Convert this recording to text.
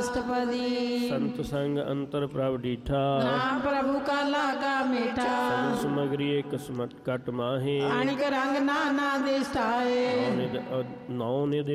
अष्टपदी। संत संग अंतर प्रभ डीठा, नाम प्रभु का लागा मीठा। सगल समग्री किस्मत कट माहे, अणिक रंग नाना दिष्टाए। नौ निध